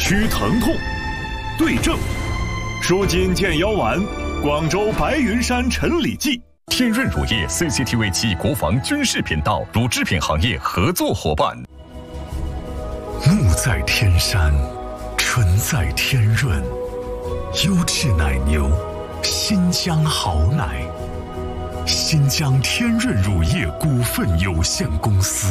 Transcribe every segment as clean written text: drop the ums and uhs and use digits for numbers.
驱疼痛，对症，舒筋健腰丸，广州白云山陈李济。 天润乳业 CCTV 及国防军事频道乳制品行业合作伙伴。 木在天山，春在天润，优质奶牛，新疆好奶。新疆天润乳业股份有限公司。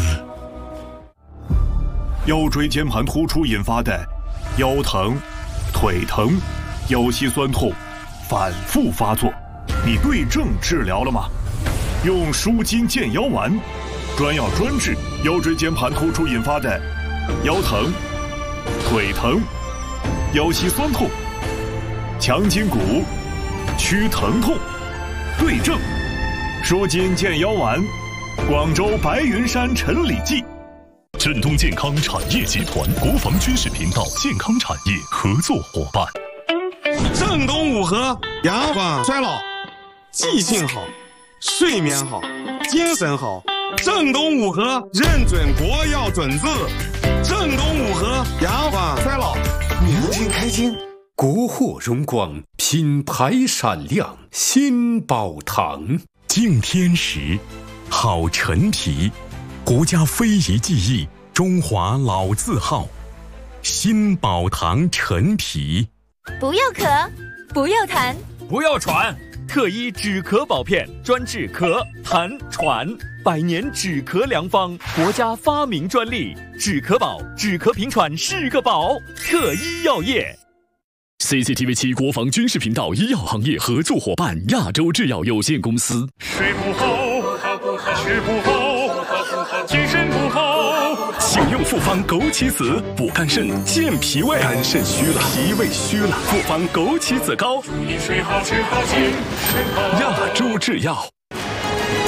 腰椎间盘突出引发的腰疼、腿疼、腰膝酸痛反复发作，你对症治疗了吗？用舒筋健腰丸，专药专治腰椎间盘突出引发的腰疼、腿疼、腰膝酸痛，强筋骨，驱疼痛，对症，舒筋健腰丸，广州白云山陈李济。 振东健康产业集团国防军事频道健康产业合作伙伴。 正东五合，延缓衰老，记性好，睡眠好，精神好。正东五合认准国药准字，正东五合延缓衰老，年轻开心。 国货荣光，品牌闪亮，新宝堂。 敬天时，好陈皮，国家非遗技艺，中华老字号，新宝堂陈皮。 不要咳，不要痰， 不要喘，特医止咳保片，专治咳、痰、喘，100年止咳良方，国家发明专利，止咳宝，止咳平喘是个宝。特医药业。 CCTV 7国防军事频道医药行业合作伙伴亚洲制药有限公司。 睡不好，吃不好，精神不好。 请用复方枸杞子补肝肾、健脾胃。 肝肾虚了，脾胃虚了， 复方枸杞子膏。 你睡好吃好精神好。 亚洲制药。